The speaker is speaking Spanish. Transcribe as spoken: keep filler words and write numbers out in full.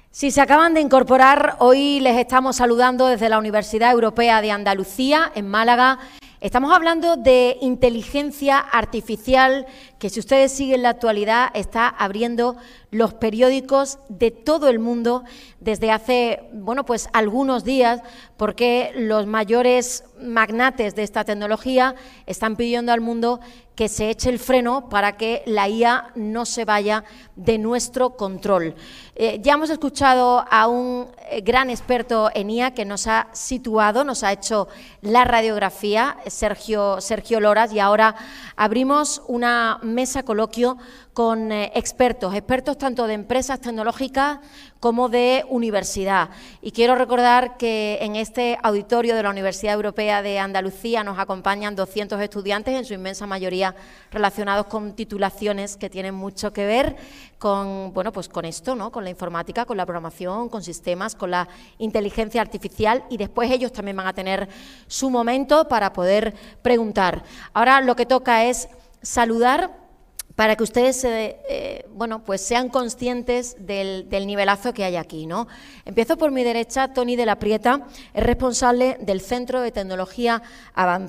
Si se acaban de incorporar, hoy les estamos saludando desde la Universidad Europea de Andalucía, en Málaga. Estamos hablando de inteligencia artificial, que si ustedes siguen la actualidad está abriendo los periódicos de todo el mundo desde hace, bueno, pues algunos días, porque los mayores magnates de esta tecnología están pidiendo al mundo que se eche el freno para que la I A no se vaya de nuestro control. Eh, ya hemos escuchado a un gran experto en I A que nos ha situado, nos ha hecho la radiografía, Sergio, Sergio Loras, y ahora abrimos una mesa coloquio con eh, expertos, expertos tanto de empresas tecnológicas como de universidad. Y quiero recordar que en este auditorio de la Universidad Europea de Andalucía nos acompañan doscientos estudiantes, en su inmensa mayoría relacionados con titulaciones que tienen mucho que ver con, bueno, pues con esto, ¿no? Con la informática, con la programación, con sistemas, con la inteligencia artificial, y después ellos también van a tener su momento para poder preguntar. Ahora lo que toca es saludar para que ustedes eh, bueno, pues sean conscientes del, del nivelazo que hay aquí, ¿no? Empiezo por mi derecha. Toni de la Prieta es responsable del Centro de Tecnología Avanzada